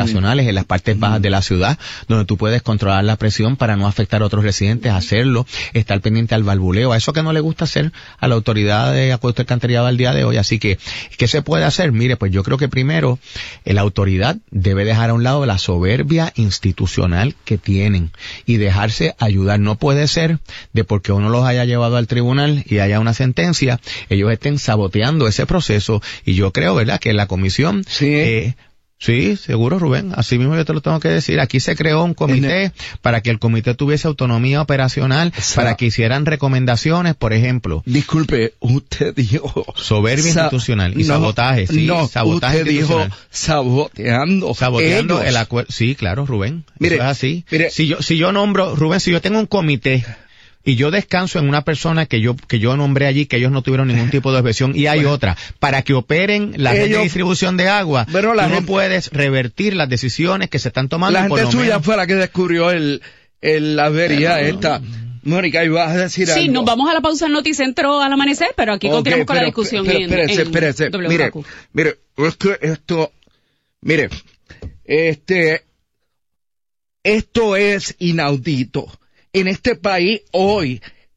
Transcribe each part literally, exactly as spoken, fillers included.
habitacionales en las partes bajas de la ciudad, donde tú puedes controlar la presión para no afectar a otros residentes, hacerlo, estar pendiente al valvuleo, a eso que no le gusta hacer a la autoridad de acueducto y alcantarillado al día de hoy. Así que, ¿qué se puede hacer? Mire, pues yo creo que primero, la autoridad debe dejar a un lado la soberbia institucional que tienen y dejarse ayudar. No puede ser de porque uno los haya llevado al tribunal y haya una sentencia, ellos estén saboteando ese proceso. Y yo creo, ¿verdad?, que la comisión... Sí. Eh, Sí, seguro, Rubén. Así mismo yo te lo tengo que decir. Aquí se creó un comité el... para que el comité tuviese autonomía operacional, o sea, para que hicieran recomendaciones, por ejemplo. Disculpe, usted dijo... Soberbia Sa institucional y no, sabotaje, sí, no, sabotaje usted dijo saboteando. Saboteando ellos. El acuerdo. Sí, claro, Rubén. Mire, eso es así. Mire, si yo, si yo nombro, Rubén, si yo tengo un comité y yo descanso en una persona que yo que yo nombré allí, que ellos no tuvieron ningún tipo de objeción, y hay bueno, otra, para que operen la red de distribución de agua, pero la tú gente, no puedes revertir las decisiones que se están tomando. La gente por lo suya menos. Fue la que descubrió el, el la avería pero, esta. Mónica, ibas a decir sí, algo. Sí, nos vamos a la pausa en Noticentro al amanecer, pero aquí okay, continuamos con pero, la discusión. pero, en, espérese, en espérese. W K Q. Mire, mire, es que esto, mire, este, esto es inaudito. En este país hoy,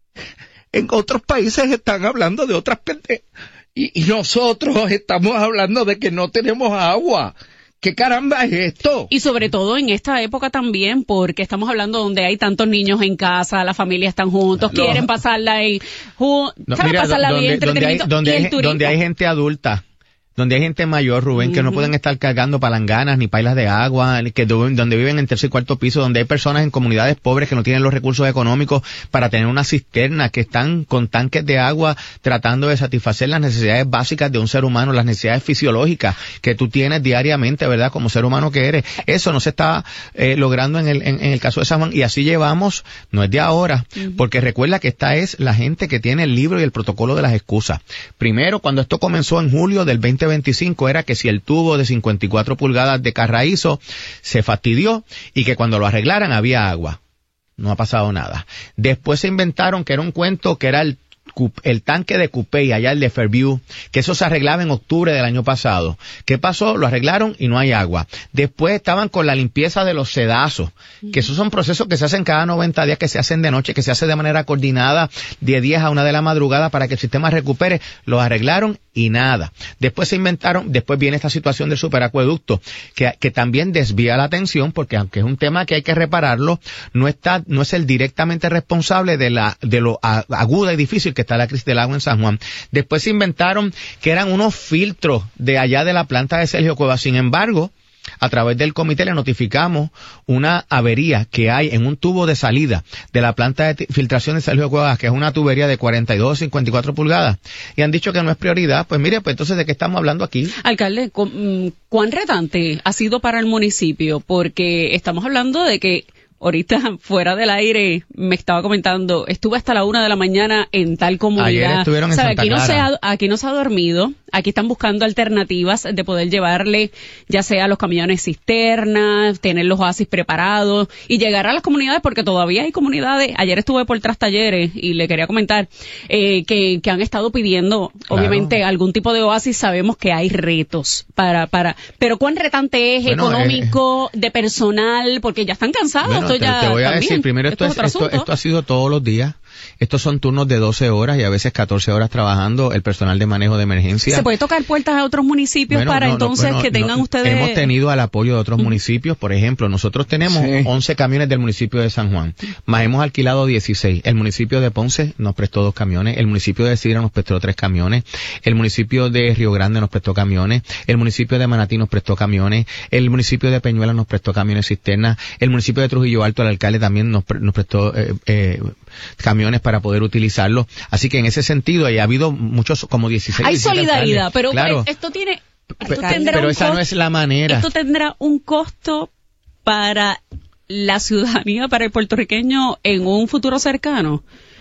en otros países están hablando de otras pendejas. Y, y nosotros estamos hablando de que no tenemos agua. ¿Qué caramba es esto? Y sobre todo en esta época también, porque estamos hablando donde hay tantos niños en casa, las familias están juntos, no. quieren pasarla en, ju no, mira, pasarla donde, bien, donde hay, donde, hay, donde hay gente adulta. Donde hay gente mayor, Rubén, uh-huh. que no pueden estar cargando palanganas ni pailas de agua, que donde viven en tercer y cuarto piso, donde hay personas en comunidades pobres que no tienen los recursos económicos para tener una cisterna, que están con tanques de agua tratando de satisfacer las necesidades básicas de un ser humano, las necesidades fisiológicas que tú tienes diariamente, ¿verdad?, como ser humano que eres. Eso no se está eh, logrando en el, en, en el caso de San Juan, y así llevamos, no es de ahora, uh-huh. porque recuerda que esta es la gente que tiene el libro y el protocolo de las excusas. Primero, cuando esto comenzó en julio del veinte veinticinco, era que si el tubo de cincuenta y cuatro pulgadas de Carraízo se fastidió y que cuando lo arreglaran había agua. No ha pasado nada. Después se inventaron que era un cuento, que era el el tanque de Cupey, allá el de Fairview, que eso se arreglaba en octubre del año pasado. ¿Qué pasó? Lo arreglaron y no hay agua. Después estaban con la limpieza de los sedazos, que esos son procesos que se hacen cada noventa días, que se hacen de noche, que se hace de manera coordinada de diez a una de la madrugada para que el sistema recupere. Los arreglaron y nada. Después se inventaron, después viene esta situación del superacueducto, que, que también desvía la atención, porque aunque es un tema que hay que repararlo, no está, no es el directamente responsable de la, de lo aguda y difícil que está la crisis del agua en San Juan. Después se inventaron que eran unos filtros de allá de la planta de Sergio Cuevas. Sin embargo, a través del comité le notificamos una avería que hay en un tubo de salida de la planta de filtración de Sergio Cuevas, que es una tubería de cuarenta y dos a cincuenta y cuatro pulgadas, y han dicho que no es prioridad. Pues mire, pues entonces, ¿de qué estamos hablando aquí? Alcalde, ¿cuán retante ha sido para el municipio? Porque estamos hablando de que ahorita, fuera del aire, me estaba comentando, estuve hasta la una de la mañana en tal comunidad. Ayer estuvieron en o sea, Santa aquí Clara. No se ha, aquí no se ha dormido, aquí están buscando alternativas de poder llevarle, ya sea los camiones cisternas, tener los oasis preparados y llegar a las comunidades, porque todavía hay comunidades. Ayer estuve por Tras Talleres y le quería comentar eh, que, que han estado pidiendo, claro, obviamente, algún tipo de oasis. Sabemos que hay retos para, para, pero ¿cuán retante es bueno, económico, eh, de personal? Porque ya están cansados. Bueno, Te, te voy a también. decir, primero esto, esto, es, esto, esto ha sido todos los días. Estos son turnos de doce horas y a veces catorce horas trabajando el personal de manejo de emergencia. ¿Se puede tocar puertas a otros municipios bueno, para no, entonces no, bueno, que tengan no, ustedes? Hemos tenido el apoyo de otros mm. municipios. Por ejemplo, nosotros tenemos sí. once camiones del municipio de San Juan, más hemos alquilado dieciséis. El municipio de Ponce nos prestó dos camiones, el municipio de Sidra nos prestó tres camiones, el municipio de Río Grande nos prestó camiones, el municipio de Manatí nos prestó camiones, el municipio de Peñuelas nos prestó camiones cisternas, el municipio de Trujillo Alto, el alcalde también nos, nos prestó eh, eh, camiones para poder utilizarlo. Así que en ese sentido ha habido muchos, como dieciséis. Hay solidaridad, pero claro. esto tiene, esto pero, tendrá pero un esa costo, no es la manera. Esto tendrá un costo para la ciudadanía, para el puertorriqueño en un futuro cercano.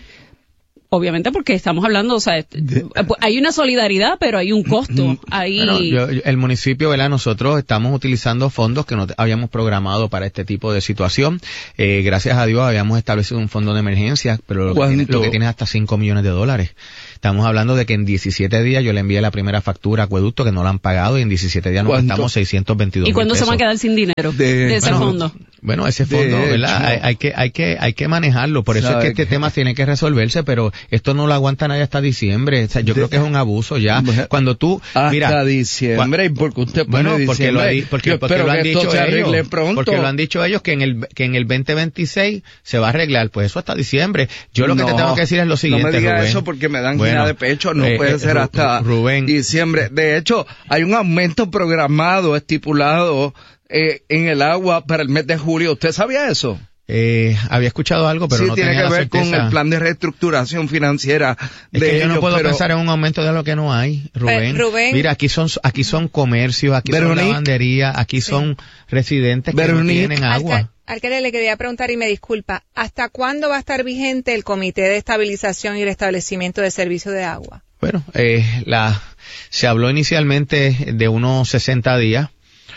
Obviamente, porque estamos hablando, o sea, hay una solidaridad, pero hay un costo. Hay... Bueno, yo, el municipio, ¿verdad? Nosotros estamos utilizando fondos que no habíamos programado para este tipo de situación. Eh, gracias a Dios habíamos establecido un fondo de emergencia, pero lo que, tiene, lo que tiene es hasta cinco millones de dólares. estamos hablando de que en diecisiete días yo le envié la primera factura a Acueducto que no la han pagado y en diecisiete días nos gastamos seiscientos veintidós ¿Y cuándo se van a quedar sin dinero de, de ese bueno, fondo? Bueno, ese fondo, de ¿verdad? Hay, hay que, hay que, hay que manejarlo. Por eso es que este que... tema tiene que resolverse, pero esto no lo aguanta nadie hasta diciembre. O sea, yo de... creo que es un abuso ya. Cuando tú, hasta mira. diciembre, ¿y por qué usted pone bueno, porque lo, diciembre? porque, yo porque lo han que dicho ellos. Pronto. Porque lo han dicho ellos que en el, que en el veinte veintiséis se va a arreglar. Pues eso hasta diciembre. Yo lo no, que te tengo que decir es lo siguiente, no me diga Rubén. eso porque me dan bueno, de pecho. No eh, puede eh, ser hasta Rubén. diciembre. De hecho, hay un aumento programado, estipulado, eh, en el agua para el mes de julio. ¿Usted sabía eso? Eh, había escuchado algo, pero sí, no tiene tenía que la ver certeza. con el plan de reestructuración financiera es de que ellos, yo no puedo pero... pensar en un aumento de lo que no hay, Rubén. Eh, Rubén. Mira, aquí son aquí son comercios, aquí Veronique. son lavanderías, aquí sí. son residentes que Veronique. no tienen agua. Alca Alcalde, le quería preguntar y me disculpa, ¿hasta cuándo va a estar vigente el Comité de Estabilización y Restablecimiento de Servicio de Agua? Bueno, eh, la se habló inicialmente de unos sesenta días.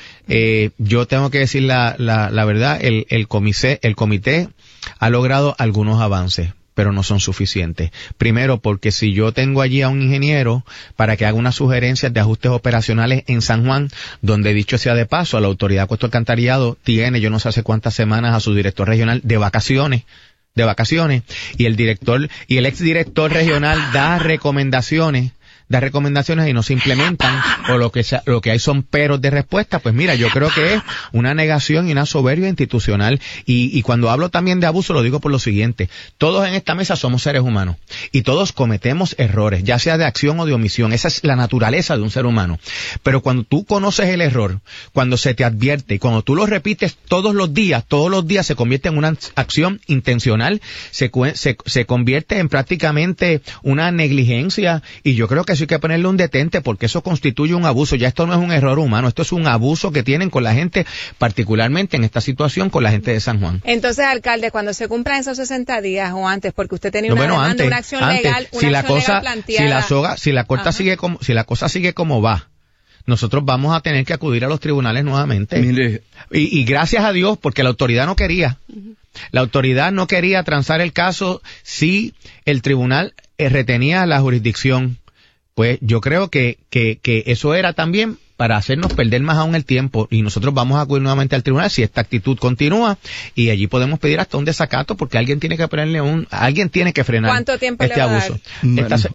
Eh, yo tengo que decir la, la, la verdad, el, el comité, el comité ha logrado algunos avances, pero no son suficientes. Primero, porque si yo tengo allí a un ingeniero para que haga unas sugerencias de ajustes operacionales en San Juan, donde dicho sea de paso, la autoridad de Acueducto Alcantarillado tiene, yo no sé hace cuántas semanas, a su director regional de vacaciones, de vacaciones, y el director, y el exdirector regional da recomendaciones, da recomendaciones y no se implementan, o lo que sea, lo que hay son peros de respuesta. Pues mira, yo creo que es una negación y una soberbia institucional, y, y cuando hablo también de abuso lo digo por lo siguiente: todos en esta mesa somos seres humanos y todos cometemos errores, ya sea de acción o de omisión. Esa es la naturaleza de un ser humano, pero cuando tú conoces el error, cuando se te advierte y cuando tú lo repites todos los días, todos los días se convierte en una acción intencional, se, se, se convierte en prácticamente una negligencia, y yo creo que eso hay que ponerle un detente, porque eso constituye un abuso. Ya esto no es un error humano, esto es un abuso que tienen con la gente, particularmente en esta situación con la gente de San Juan. Entonces, alcalde, cuando se cumplan esos sesenta días o antes, porque usted tenía no, una bueno, demanda, antes, una acción antes, legal, una si la acción cosa, legal planteada. si la soga, si la corta sigue como, si la cosa sigue como va, nosotros vamos a tener que acudir a los tribunales nuevamente. Mire. Y, y gracias a Dios, porque la autoridad no quería. Uh-huh. La autoridad no quería transar el caso si el tribunal eh, retenía la jurisdicción. Pues yo creo que, que, que eso era también para hacernos perder más aún el tiempo, y nosotros vamos a acudir nuevamente al tribunal si esta actitud continúa, y allí podemos pedir hasta un desacato, porque alguien tiene que ponerle un, alguien tiene que frenar ¿Cuánto tiempo este le va abuso. A dar? Esta,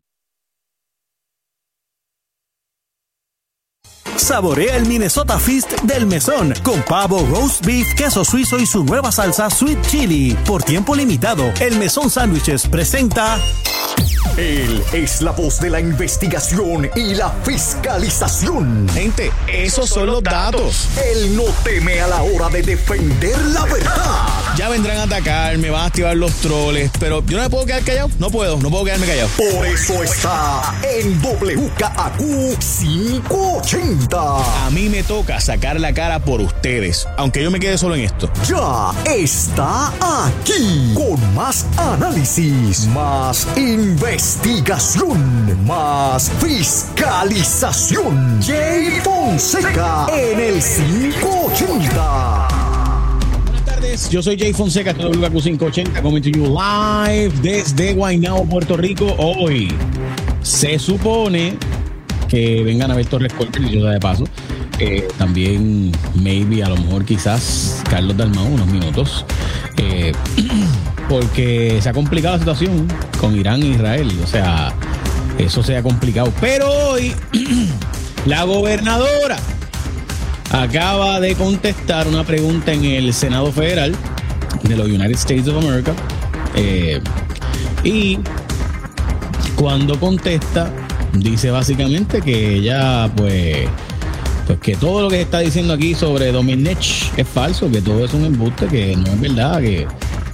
Saborea el Minnesota Feast del Mesón con pavo, roast beef, queso suizo y su nueva salsa Sweet Chili. Por tiempo limitado, el Mesón Sándwiches presenta... Él es la voz de la investigación y la fiscalización. Gente, esos son los datos. Él no teme a la hora de defender la verdad. Ya vendrán a atacar, me van a activar los troles, pero yo no me puedo quedar callado. No puedo, no puedo quedarme callado. Por eso está en W K A Q quinientos ochenta. A mí me toca sacar la cara por ustedes, aunque yo me quede solo en esto. Ya está aquí con más análisis, más investigación, más fiscalización. Jay Fonseca en el quinientos ochenta. Yo soy Jay Fonseca, esto es W K Q quinientos ochenta, coming to you live desde Guaynabo, Puerto Rico. Hoy se supone que vengan a ver Torres Colbert, y yo de paso. Eh, también, maybe, a lo mejor, quizás, Carlos Dalmau, unos minutos. Eh, porque se ha complicado la situación con Irán e Israel. O sea, eso se ha complicado. Pero hoy, la gobernadora acaba de contestar una pregunta en el Senado Federal de los United States of America, eh, y cuando contesta dice básicamente que ella pues, pues que todo lo que está diciendo aquí sobre Domenech es falso, que todo es un embuste, que no es verdad, que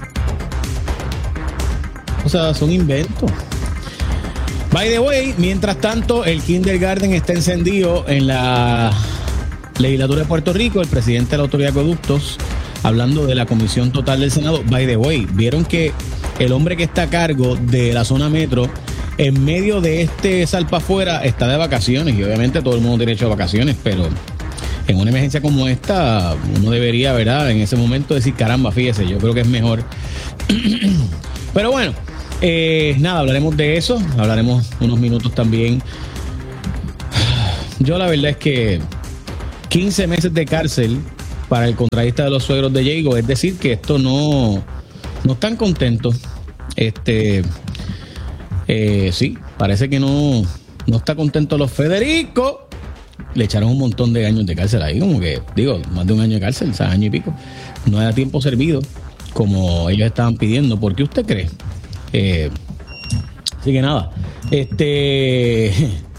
o sea, son inventos. By the way, mientras tanto, el kindergarten está encendido en la legislatura de Puerto Rico. El presidente de la Autoridad de Acueductos, hablando de la Comisión Total del Senado. By the way, vieron que el hombre que está a cargo de la zona metro, en medio de este salpa afuera, está de vacaciones, y obviamente todo el mundo tiene derecho a vacaciones, pero en una emergencia como esta, uno debería, ¿verdad?, en ese momento decir, caramba, fíjese, yo creo que es mejor. Pero bueno, Eh, nada, hablaremos de eso, hablaremos unos minutos también. Yo la verdad es que quince meses de cárcel para el contratista de los suegros de Jago, es decir, que esto no, no están contentos. Este, eh, sí, parece que no, no está contento los Federico. Le echaron un montón de años de cárcel ahí, como que, digo, más de un año de cárcel, o sea, año y pico. No era tiempo servido, como ellos estaban pidiendo. ¿Por qué usted cree? Eh, así que nada, este,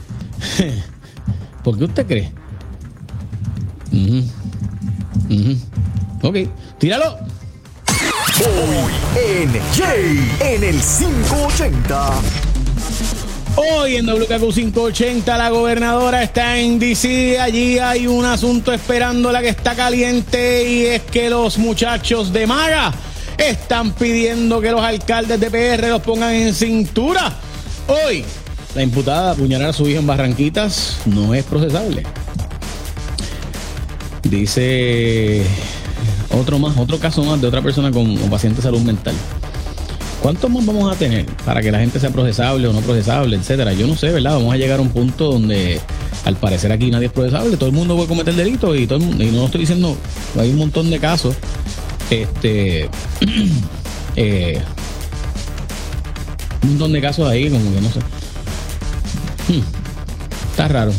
¿por qué usted cree? Uh-huh. Uh-huh. Ok, tíralo. Hoy en Jay en el quinientos ochenta. Hoy en W K Q quinientos ochenta la gobernadora está en D C. Allí hay un asunto esperándola que está caliente, y es que los muchachos de MAGA están pidiendo que los alcaldes de P R los pongan en cintura. Hoy, la imputada de apuñalar a su hija en Barranquitas no es procesable. Dice otro más, otro caso más de otra persona con, con paciente de salud mental. ¿Cuántos más vamos a tener para que la gente sea procesable o no procesable, etcétera? Yo no sé, ¿verdad? Vamos a llegar a un punto donde al parecer aquí nadie es procesable, todo el mundo puede cometer delitos, y todo el mundo, y no lo estoy diciendo, hay un montón de casos. Este eh, un montón de casos ahí, como que no sé. Hmm, está raro.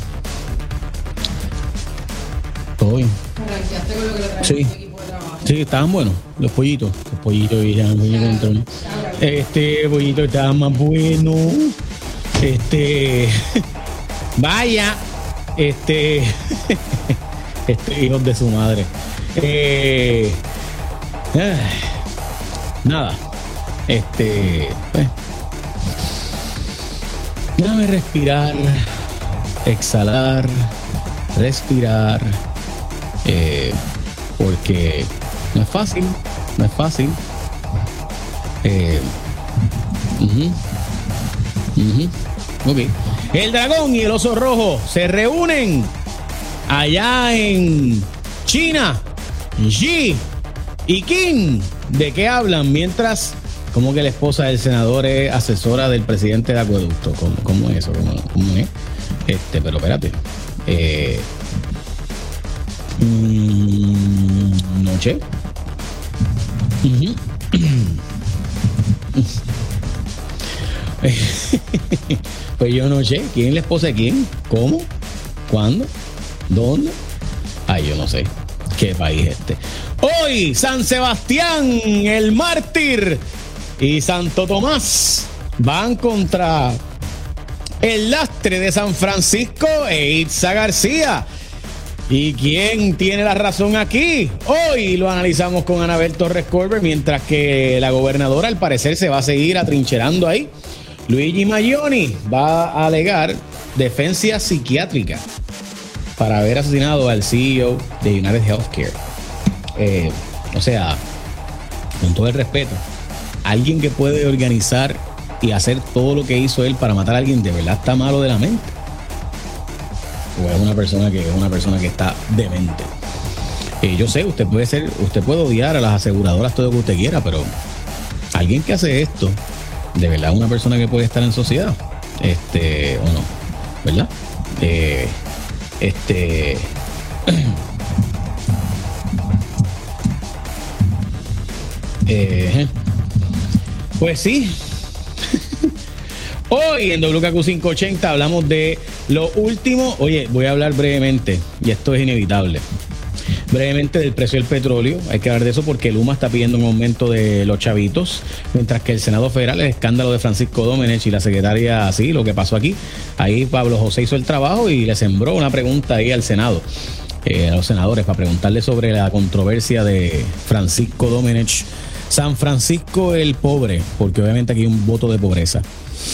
Todo bien. Sí. Sí, estaban buenos los pollitos. Los pollitos y ya, pollitos Este pollito estaba más bueno. Este vaya. Este este hijos de su madre. Eh Eh, nada, este, eh, déjame respirar, exhalar, respirar, eh, porque no es fácil, no es fácil. Eh, uh-huh, uh-huh, okay. El dragón y el oso rojo se reúnen allá en China. Xi y Kim, ¿de qué hablan? Mientras, como que la esposa del senador es asesora del presidente de Acueducto. ¿Cómo, cómo es eso? ¿Cómo, cómo es? Este, pero espérate. Eh, mmm, noche. Uh-huh. Pues yo no sé. ¿Quién es la esposa de quién? ¿Cómo? ¿Cuándo? ¿Dónde? Ay, yo no sé. ¿Qué país es este? Hoy, San Sebastián, el mártir, y Santo Tomás van contra el lastre de San Francisco e Itza García. ¿Y quién tiene la razón aquí? Hoy lo analizamos con Anabel Torres Colbert, mientras que la gobernadora al parecer se va a seguir atrincherando ahí. Luigi Maglioni va a alegar defensa psiquiátrica para haber asesinado al C E O de United Healthcare. Eh, o sea, con todo el respeto, alguien que puede organizar y hacer todo lo que hizo él para matar a alguien, ¿de verdad está malo de la mente? O es una persona que es una persona que está demente. Eh, yo sé, usted puede ser, usted puede odiar a las aseguradoras todo lo que usted quiera, pero alguien que hace esto, ¿de verdad es una persona que puede estar en sociedad? Este, o no, ¿verdad? Eh, este Eh, pues sí. Hoy en W K Q quinientos ochenta hablamos de lo último. Oye, voy a hablar brevemente, y esto es inevitable, brevemente del precio del petróleo. Hay que hablar de eso porque Luma está pidiendo un aumento de los chavitos, mientras que el Senado Federal, el escándalo de Francisco Domenech y la secretaria, así, lo que pasó aquí. Ahí Pablo José hizo el trabajo y le sembró una pregunta ahí al Senado, eh, a los senadores, para preguntarle sobre la controversia de Francisco Domenech. San Francisco el pobre, porque obviamente aquí hay un voto de pobreza.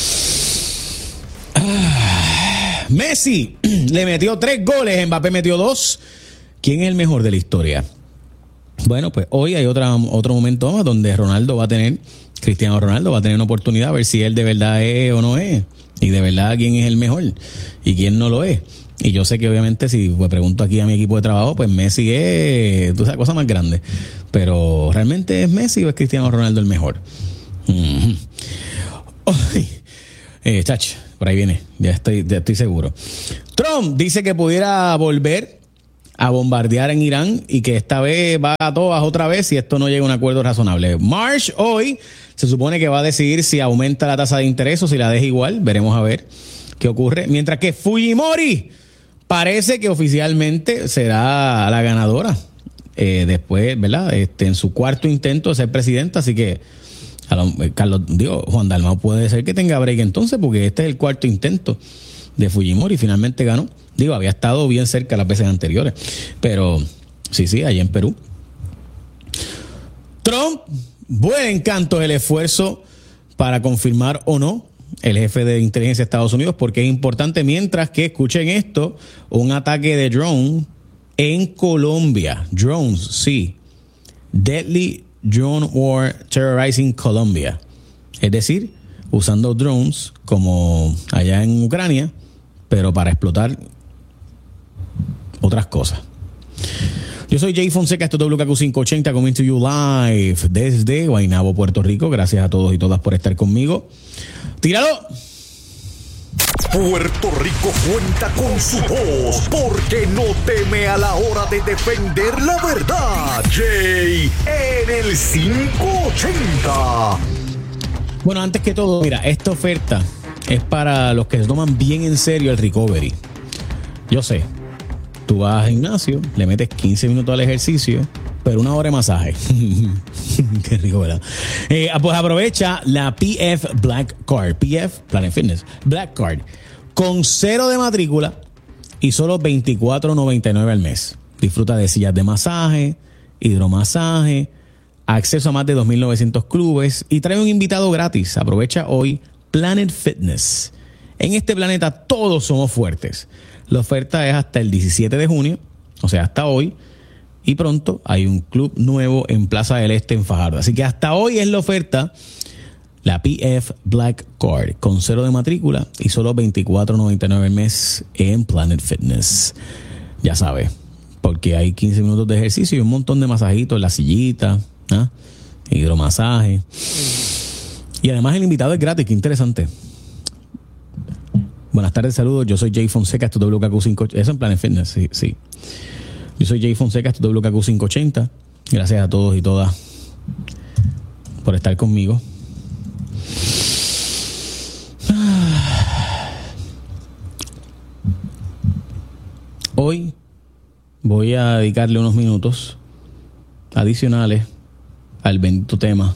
Ah, Messi le metió tres goles, Mbappé metió dos. ¿Quién es el mejor de la historia? Bueno, pues hoy hay otra, otro momento más donde Ronaldo va a tener, Cristiano Ronaldo va a tener una oportunidad a ver si él de verdad es o no es, y de verdad quién es el mejor y quién no lo es. Y yo sé que obviamente si me pregunto aquí a mi equipo de trabajo, pues Messi es, tú sabes, cosa más grande. Pero ¿realmente es Messi o es Cristiano Ronaldo el mejor? Mm-hmm. eh, chach, por ahí viene, ya estoy, ya estoy seguro. Trump dice que pudiera volver a bombardear en Irán y que esta vez va a todas otra vez si esto no llega a un acuerdo razonable. Marsh hoy se supone que va a decidir si aumenta la tasa de interés o si la deja igual. Veremos a ver qué ocurre. Mientras que Fujimori parece que oficialmente será la ganadora eh, después, ¿verdad? Este, en su cuarto intento de ser presidenta. Así que, a lo, Carlos, digo, Juan Dalmau puede ser que tenga break entonces, porque este es el cuarto intento de Fujimori y finalmente ganó. Digo, había estado bien cerca las veces anteriores. Pero, sí, sí, allá en Perú. Trump, buen encanto el esfuerzo para confirmar o no el jefe de inteligencia de Estados Unidos, porque es importante, mientras que, escuchen esto, un ataque de drone en Colombia. Drones, sí. Deadly Drone War Terrorizing Colombia. Es decir, usando drones como allá en Ucrania, pero para explotar otras cosas. Yo soy Jay Fonseca, esto es W K Q quinientos ochenta, coming to you live desde Guaynabo, Puerto Rico. Gracias a todos y todas por estar conmigo. ¡Tíralo! Puerto Rico cuenta con su voz, porque no teme a la hora de defender la verdad. Jay en el quinientos ochenta. Bueno, antes que todo, mira, esta oferta es para los que se toman bien en serio el recovery. Yo sé, tú vas al gimnasio, le metes quince minutos al ejercicio, pero una hora de masaje. Qué rico, ¿verdad? Eh, pues aprovecha la P F Black Card. P F, Planet Fitness, Black Card. Con cero de matrícula y solo veinticuatro noventa y nueve al mes. Disfruta de sillas de masaje, hidromasaje, acceso a más de dos mil novecientos clubes y trae un invitado gratis. Aprovecha hoy Planet Fitness. En este planeta todos somos fuertes. La oferta es hasta el diecisiete de junio, o sea, hasta hoy. Y pronto hay un club nuevo en Plaza del Este en Fajardo. Así que hasta hoy es la oferta, la P F Black Card, con cero de matrícula y solo veinticuatro noventa y nueve al mes en Planet Fitness. Ya sabes, porque hay quince minutos de ejercicio y un montón de masajitos en la sillita, ¿eh? Hidromasaje. Y además el invitado es gratis, qué interesante. Buenas tardes, saludos. Yo soy Jay Fonseca, esto es W K Q quinientos ochenta. Eso en Planet Fitness, sí, sí. Yo soy Jay Fonseca, esto es W K Q quinientos ochenta. Gracias a todos y todas por estar conmigo. Hoy voy a dedicarle unos minutos adicionales al bendito tema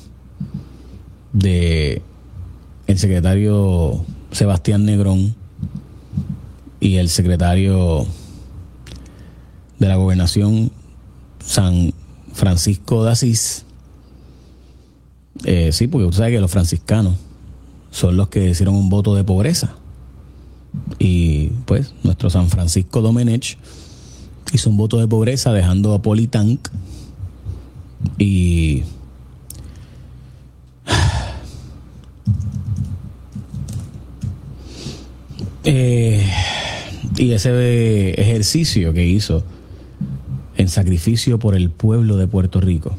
de el secretario Sebastián Negrón y el secretario de la Gobernación San Francisco de Asís. Eh, sí, porque usted sabe que los franciscanos son los que hicieron un voto de pobreza. Y pues nuestro San Francisco Domenech hizo un voto de pobreza dejando a Politank y eh, y ese ejercicio que hizo en sacrificio por el pueblo de Puerto Rico,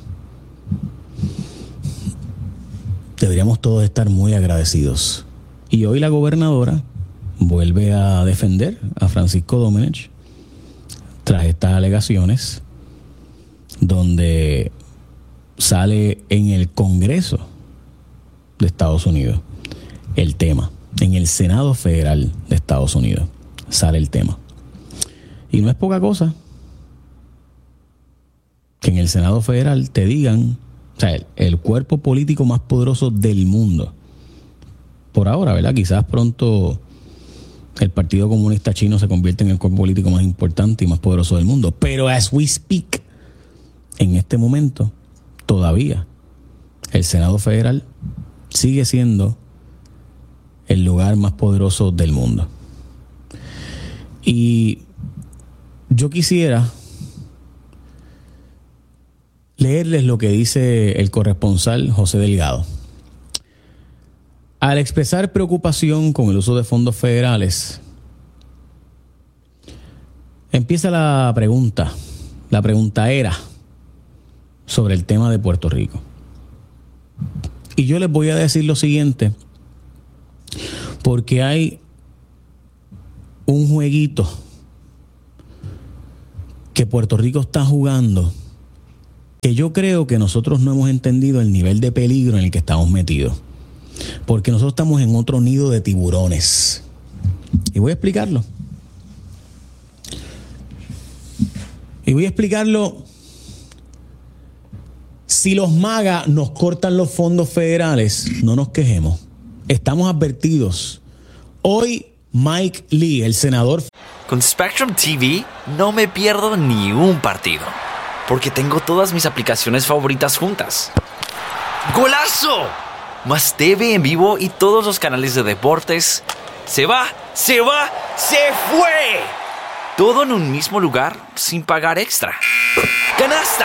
deberíamos todos estar muy agradecidos. Y hoy la gobernadora vuelve a defender a Francisco Domenech tras estas alegaciones, donde sale en el Congreso de Estados Unidos el tema, en el Senado Federal de Estados Unidos sale el tema. Y no es poca cosa que en el Senado Federal te digan, o sea, el, el cuerpo político más poderoso del mundo, por ahora, ¿verdad? Quizás pronto el Partido Comunista Chino se convierte en el cuerpo político más importante y más poderoso del mundo. Pero as we speak, en este momento, todavía el Senado Federal sigue siendo el lugar más poderoso del mundo. Y yo quisiera leerles lo que dice el corresponsal José Delgado. Al expresar preocupación con el uso de fondos federales, empieza la pregunta, la preguntaera sobre el tema de Puerto Rico. Y yo les voy a decir lo siguiente, Porque hay un jueguito que Puerto Rico está jugando que yo creo que nosotros no hemos entendido el nivel de peligro en el que estamos metidos. Porque nosotros estamos en otro nido de tiburones. Y voy a explicarlo. Y voy a explicarlo. Si los MAGA nos cortan los fondos federales, no nos quejemos. Estamos advertidos. Hoy Mike Lee, el senador... Con Spectrum T V no me pierdo ni un partido, porque tengo todas mis aplicaciones favoritas juntas. ¡Golazo! Más T V en vivo y todos los canales de deportes. ¡Se va! ¡Se va! ¡Se fue! Todo en un mismo lugar sin pagar extra. ¡Canasta!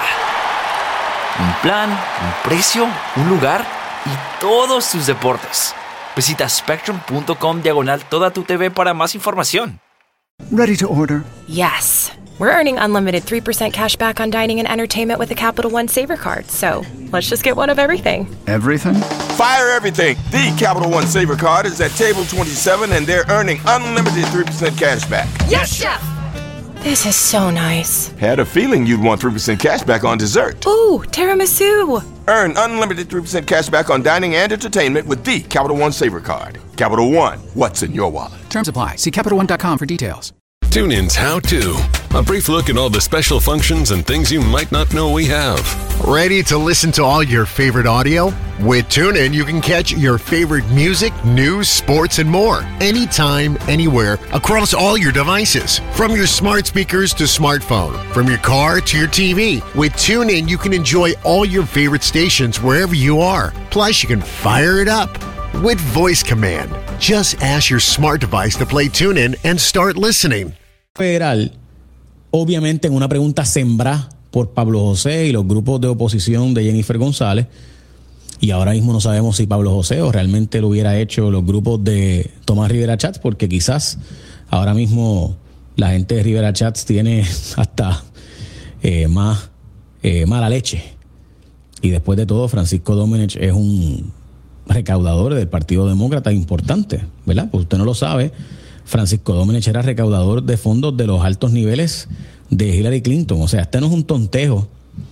Un plan, un precio, un lugar y todos tus deportes. Visita spectrum.com diagonal toda tu T V para más información. Ready to order? Yes. We're earning unlimited three percent cash back on dining and entertainment with the Capital One Saver Card. So let's just get one of everything. Everything? Fire everything. The Capital One Saver Card is at table twenty-seven and they're earning unlimited three percent cash back. Yes, Chef! This is so nice. Had a feeling you'd want three percent cash back on dessert. Ooh, tiramisu. Earn unlimited three percent cash back on dining and entertainment with the Capital One Saver Card. Capital One, what's in your wallet? Terms apply. See Capital One dot com for details. TuneIn's How To. A brief look at all the special functions and things you might not know we have. Ready to listen to all your favorite audio? With TuneIn, you can catch your favorite music, news, sports, and more. Anytime, anywhere, across all your devices. From your smart speakers to smartphone. From your car to your T V. With TuneIn, you can enjoy all your favorite stations wherever you are. Plus, you can fire it up with voice command. Just ask your smart device to play TuneIn and start listening. Federal, obviamente en una pregunta sembrada por Pablo José y los grupos de oposición de Jennifer González, y ahora mismo no sabemos si Pablo José o realmente lo hubiera hecho los grupos de Tomás Rivera Chats, porque quizás ahora mismo la gente de Rivera Chats tiene hasta eh, más eh, mala leche. Y después de todo, Francisco Domenech es un recaudador del Partido Demócrata importante, ¿verdad? Pues usted no lo sabe. Francisco Domenech era recaudador de fondos de los altos niveles de Hillary Clinton. O sea, este no es un tontejo.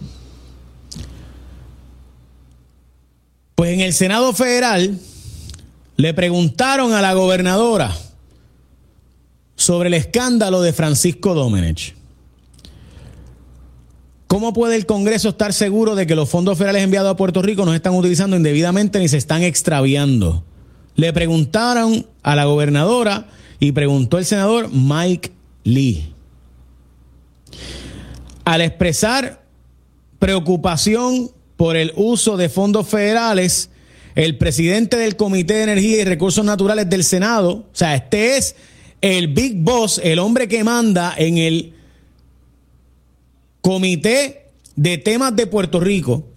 Pues en el Senado Federal le preguntaron a la gobernadora sobre el escándalo de Francisco Domenech. ¿Cómo puede el Congreso estar seguro de que los fondos federales enviados a Puerto Rico no se están utilizando indebidamente ni se están extraviando? Le preguntaron a la gobernadora y preguntó el senador Mike Lee. Al expresar preocupación por el uso de fondos federales, el presidente del Comité de Energía y Recursos Naturales del Senado, o sea, este es el Big Boss, el hombre que manda en el Comité de Temas de Puerto Rico,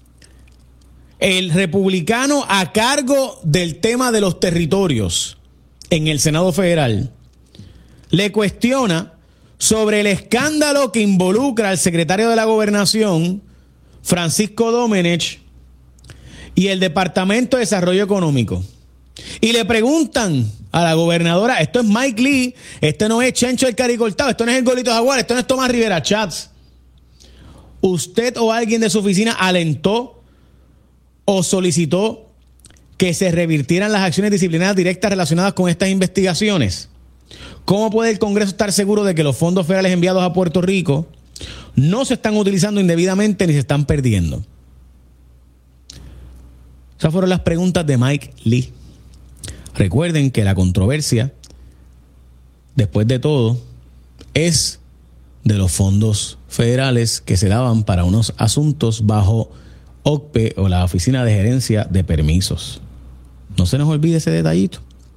el republicano a cargo del tema de los territorios en el Senado Federal, le cuestiona sobre el escándalo que involucra al secretario de la Gobernación, Francisco Domenech, y el Departamento de Desarrollo Económico. Y le preguntan a la gobernadora, esto es Mike Lee, este no es Chencho el Caricortado, esto no es el Golito Jaguar, esto no es Tomás Rivera Chats. ¿Usted o alguien de su oficina alentó o solicitó que se revirtieran las acciones disciplinarias directas relacionadas con estas investigaciones? ¿Cómo puede el Congreso estar seguro de que los fondos federales enviados a Puerto Rico no se están utilizando indebidamente ni se están perdiendo? Esas fueron las preguntas de Mike Lee. Recuerden que la controversia, después de todo, es de los fondos federales que se daban para unos asuntos bajo O C P E o la Oficina de Gerencia de Permisos. No se nos olvide ese detallito.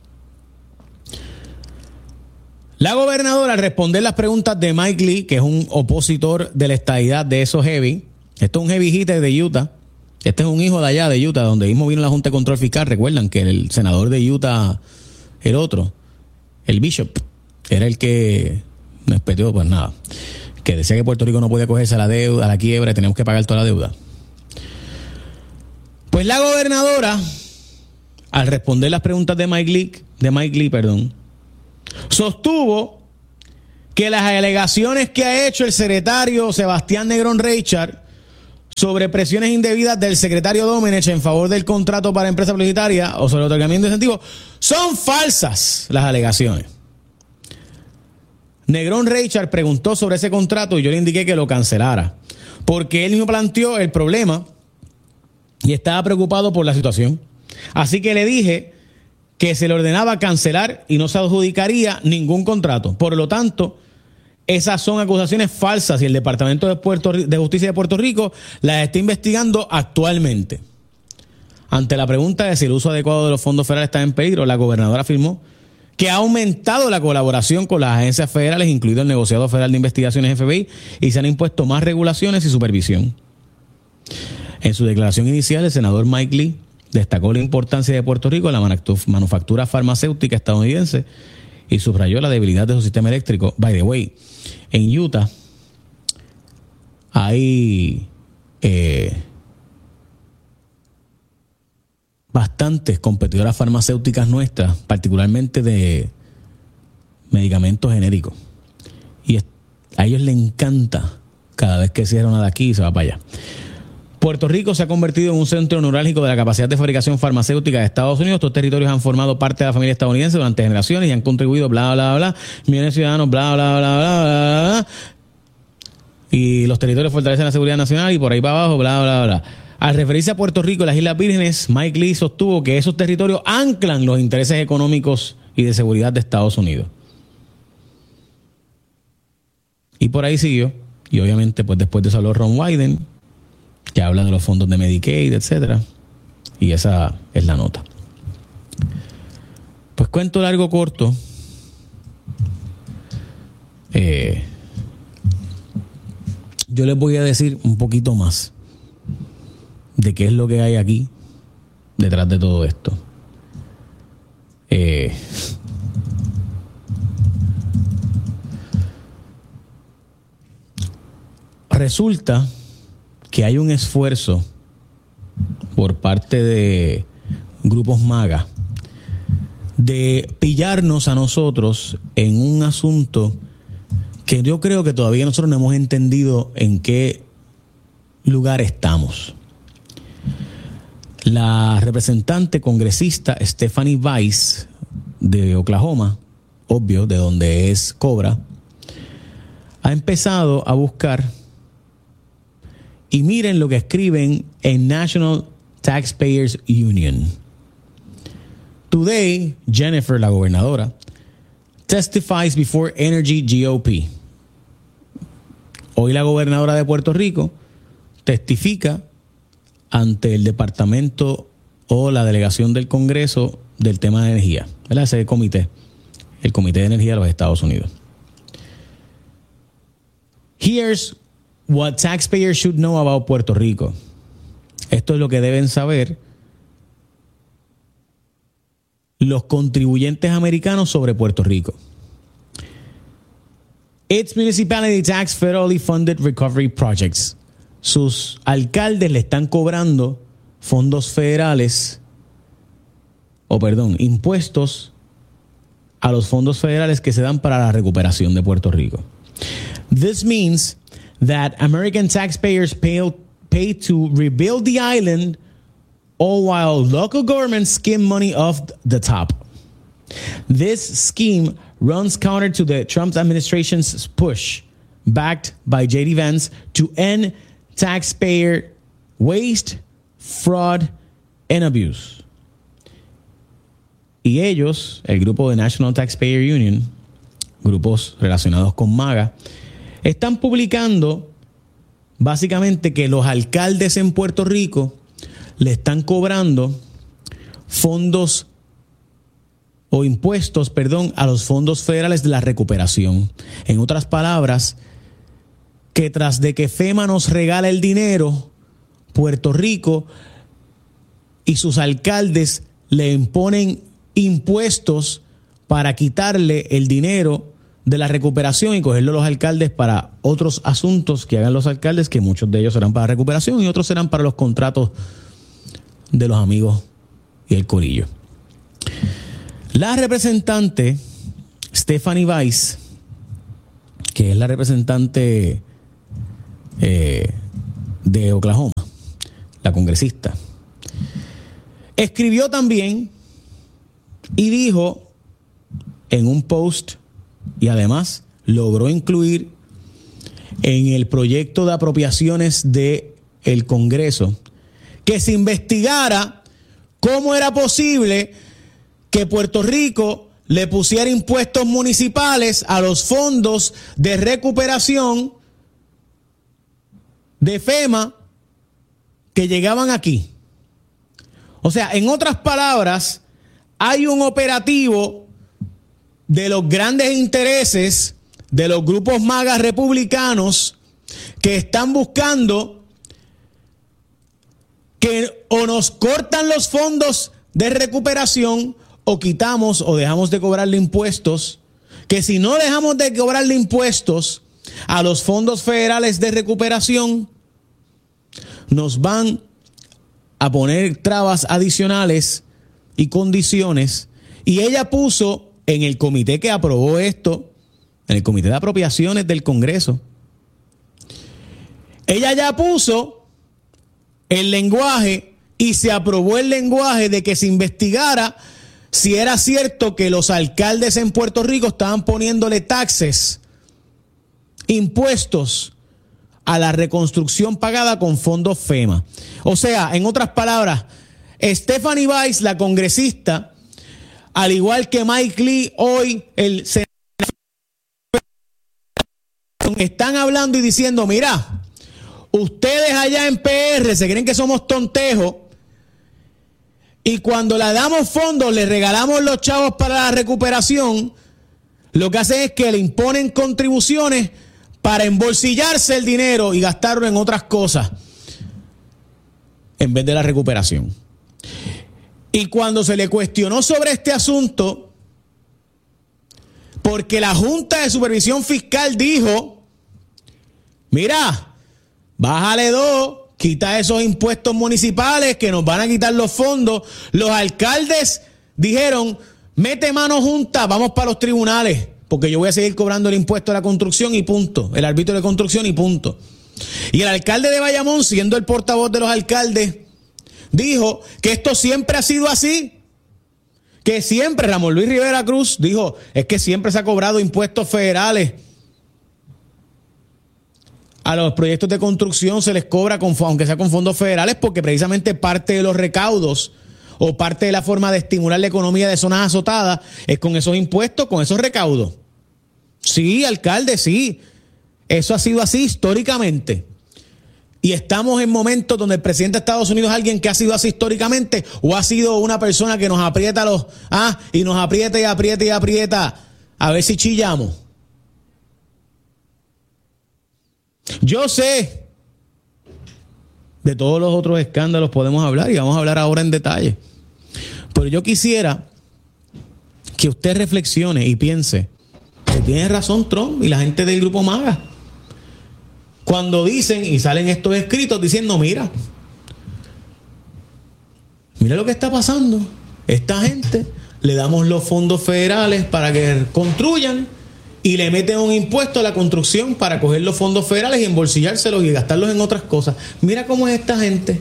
La gobernadora, al responder las preguntas de Mike Lee, que es un opositor de la estadidad de esos heavy, esto es un heavy hitter de Utah, este es un hijo de allá de Utah, donde mismo vino la Junta de Control Fiscal. Recuerdan que el senador de Utah, el otro, el Bishop, era el que nos petió, pues nada, que decía que Puerto Rico no podía cogerse a la deuda, a la quiebra, y teníamos que pagar toda la deuda. Pues la gobernadora, al responder las preguntas de Mike Lee, de Mike Lee, perdón, sostuvo que las alegaciones que ha hecho el secretario Sebastián Negrón Reichard sobre presiones indebidas del secretario Domenech en favor del contrato para empresa publicitaria o sobre el otorgamiento de incentivos son falsas las alegaciones. Negrón Reichard preguntó sobre ese contrato y yo le indiqué que lo cancelara, porque él mismo planteó el problema y estaba preocupado por la situación. Así que le dije que se le ordenaba cancelar y no se adjudicaría ningún contrato. Por lo tanto, esas son acusaciones falsas y el Departamento de, Puerto, de Justicia de Puerto Rico las está investigando actualmente. Ante la pregunta de si el uso adecuado de los fondos federales está en peligro, la gobernadora afirmó que ha aumentado la colaboración con las agencias federales, incluido el Negociado Federal de Investigaciones F B I, y se han impuesto más regulaciones y supervisión. En su declaración inicial, el senador Mike Lee destacó la importancia de Puerto Rico en la manufactura farmacéutica estadounidense y subrayó la debilidad de su sistema eléctrico. By the way, en Utah hay eh, bastantes competidoras farmacéuticas nuestras, particularmente de medicamentos genéricos. Y a ellos les encanta cada vez que cierra una de aquí y se va para allá. Puerto Rico se ha convertido en un centro neurálgico de la capacidad de fabricación farmacéutica de Estados Unidos. Estos territorios han formado parte de la familia estadounidense durante generaciones y han contribuido, bla, bla, bla, millones de ciudadanos, bla, bla, bla, bla, bla, bla. Y los territorios fortalecen la seguridad nacional y por ahí para abajo, bla, bla, bla. Al referirse a Puerto Rico y las Islas Vírgenes, Mike Lee sostuvo que esos territorios anclan los intereses económicos y de seguridad de Estados Unidos. Y por ahí siguió. Y obviamente, pues después de eso habló Ron Wyden, que habla de los fondos de Medicaid, etcétera. Y esa es la nota. Pues cuento largo corto. Eh, yo les voy a decir un poquito más de qué es lo que hay aquí detrás de todo esto. Eh, resulta que hay un esfuerzo por parte de grupos MAGA de pillarnos a nosotros en un asunto que yo creo que todavía nosotros no hemos entendido en qué lugar estamos. La representante congresista Stephanie Weiss de Oklahoma, obvio, de donde es Cobra, ha empezado a buscar. Y miren lo que escriben en National Taxpayers Union. Today, Jennifer, la gobernadora, testifies before Energy G O P. Hoy la gobernadora de Puerto Rico testifica ante el departamento o la delegación del Congreso del tema de energía, ¿verdad? Ese comité, el Comité de Energía de los Estados Unidos. Here's what taxpayers should know about Puerto Rico. Esto es lo que deben saber los contribuyentes americanos sobre Puerto Rico. Its municipality tax federally funded recovery projects. Sus alcaldes le están cobrando fondos federales, o perdón, impuestos a los fondos federales que se dan para la recuperación de Puerto Rico. This means that American taxpayers pay, pay to rebuild the island, all while local governments skim money off the top. This scheme runs counter to the Trump administration's push, backed by J D Vance, to end taxpayer waste, fraud, and abuse. Y ellos, el grupo de National Taxpayer Union, grupos relacionados con MAGA, están publicando básicamente que los alcaldes en Puerto Rico le están cobrando fondos o impuestos, perdón, a los fondos federales de la recuperación. En otras palabras, que tras de que FEMA nos regala el dinero, Puerto Rico y sus alcaldes le imponen impuestos para quitarle el dinero de la recuperación y cogerlo a los alcaldes para otros asuntos que hagan los alcaldes, que muchos de ellos serán para recuperación y otros serán para los contratos de los amigos y el corillo. La representante Stephanie Weiss, que es la representante eh, de Oklahoma, la congresista, escribió también y dijo en un post, y además logró incluir en el proyecto de apropiaciones del Congreso, que se investigara cómo era posible que Puerto Rico le pusiera impuestos municipales a los fondos de recuperación de FEMA que llegaban aquí. O sea, en otras palabras, hay un operativo de los grandes intereses de los grupos magas republicanos que están buscando que o nos cortan los fondos de recuperación o quitamos o dejamos de cobrarle impuestos, que si no dejamos de cobrarle impuestos a los fondos federales de recuperación, nos van a poner trabas adicionales y condiciones. Y ella puso en el comité que aprobó esto, en el comité de apropiaciones del Congreso, ella ya puso el lenguaje y se aprobó el lenguaje de que se investigara si era cierto que los alcaldes en Puerto Rico estaban poniéndole taxes, impuestos a la reconstrucción pagada con fondos FEMA. O sea, en otras palabras, Stephanie Weiss, la congresista, al igual que Mike Lee, hoy el senador, están hablando y diciendo, mira, ustedes allá en P R se creen que somos tontejos y cuando le damos fondos, le regalamos los chavos para la recuperación, lo que hacen es que le imponen contribuciones para embolsillarse el dinero y gastarlo en otras cosas en vez de la recuperación. Y cuando se le cuestionó sobre este asunto, porque la Junta de Supervisión Fiscal dijo, mira, bájale dos, quita esos impuestos municipales que nos van a quitar los fondos. Los alcaldes dijeron, mete mano junta, vamos para los tribunales, porque yo voy a seguir cobrando el impuesto a la construcción y punto, el arbitrio de construcción y punto. Y el alcalde de Bayamón, siendo el portavoz de los alcaldes, dijo que esto siempre ha sido así, que siempre, Ramón Luis Rivera Cruz dijo, es que siempre se ha cobrado impuestos federales. A los proyectos de construcción se les cobra, con, aunque sea con fondos federales, porque precisamente parte de los recaudos o parte de la forma de estimular la economía de zonas azotadas es con esos impuestos, con esos recaudos. Sí, alcalde, sí. Eso ha sido así históricamente. Y estamos en momentos donde el presidente de Estados Unidos es alguien que ha sido así históricamente o ha sido una persona que nos aprieta los... Ah, y nos aprieta y aprieta y aprieta a ver si chillamos. Yo sé, de todos los otros escándalos podemos hablar y vamos a hablar ahora en detalle. Pero yo quisiera que usted reflexione y piense que tiene razón Trump y la gente del grupo MAGA. Cuando dicen y salen estos escritos diciendo, mira, mira lo que está pasando. Esta gente le damos los fondos federales para que construyan y le meten un impuesto a la construcción para coger los fondos federales y embolsillárselos y gastarlos en otras cosas. Mira cómo es esta gente.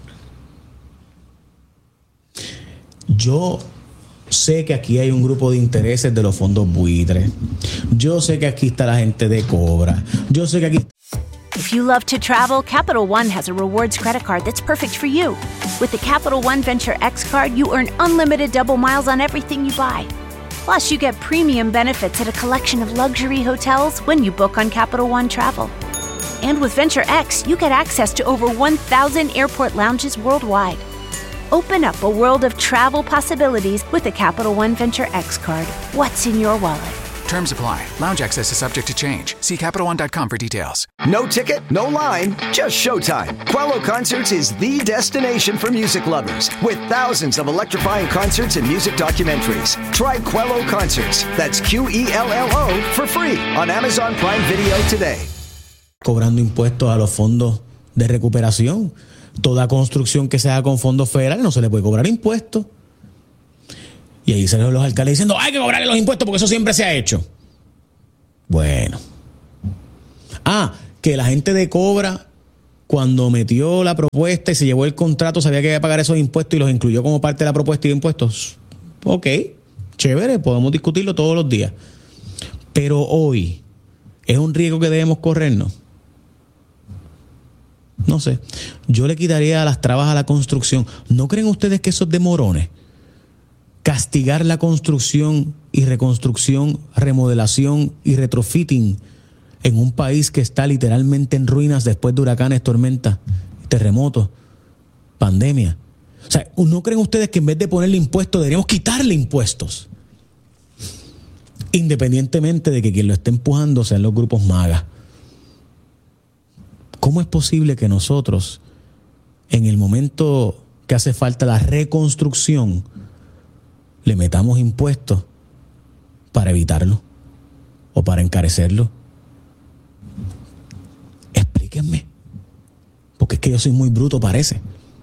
Yo sé que aquí hay un grupo de intereses de los fondos buitres. Yo sé que aquí está la gente de Cobra. Yo sé que aquí... If you love to travel, Capital One has a rewards credit card that's perfect for you. With the Capital One Venture X card, you earn unlimited double miles on everything you buy. Plus, you get premium benefits at a collection of luxury hotels when you book on Capital One Travel. And with Venture X, you get access to over one thousand airport lounges worldwide. Open up a world of travel possibilities with the Capital One Venture X card. What's in your wallet? Terms apply. Lounge access is subject to change. See Capital One dot com for details. No ticket, no line, just showtime. Quello Concerts is the destination for music lovers, with thousands of electrifying concerts and music documentaries. Try Quello Concerts, that's Q E L L O, for free on Amazon Prime Video today. Cobrando impuestos a los fondos de recuperación. Toda construcción que se haga con fondos federales no se le puede cobrar impuestos. Y ahí salen los alcaldes diciendo, hay que cobrarle los impuestos porque eso siempre se ha hecho. Bueno. Ah, que la gente de Cobra, cuando metió la propuesta y se llevó el contrato, sabía que iba a pagar esos impuestos y los incluyó como parte de la propuesta de impuestos. Ok, chévere, podemos discutirlo todos los días. Pero hoy, ¿es un riesgo que debemos corrernos? No sé. Yo le quitaría las trabas a la construcción. ¿No creen ustedes que esos demorones? Castigar la construcción y reconstrucción, remodelación y retrofitting en un país que está literalmente en ruinas después de huracanes, tormentas, terremotos, pandemia. O sea, ¿no creen ustedes que en vez de ponerle impuestos deberíamos quitarle impuestos? Independientemente de que quien lo esté empujando sean los grupos magas. ¿Cómo es posible que nosotros, en el momento que hace falta la reconstrucción, le metamos impuestos para evitarlo o para encarecerlo? Explíquenme. Porque es que yo soy muy bruto, parece.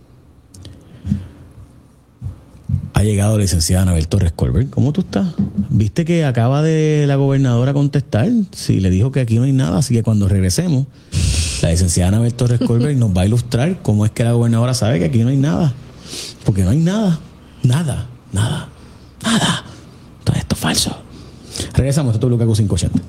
Ha llegado la licenciada Anabel Torres Colbert. ¿Cómo tú estás? ¿Viste que acaba de la gobernadora contestar? Sí, le dijo que aquí no hay nada, así que cuando regresemos, la licenciada Anabel Torres Colbert nos va a ilustrar cómo es que la gobernadora sabe que aquí no hay nada. Porque no hay nada. Nada. Nada. Nada. Todo esto es falso. Regresamos. Esto es W K Q quinientos ochenta.